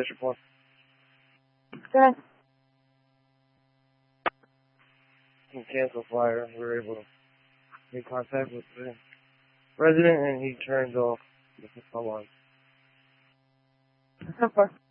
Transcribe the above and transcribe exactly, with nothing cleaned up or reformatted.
District four. Go ahead. Can cancel fire. We were able to make contact with the resident and he turned off the alarm. So far.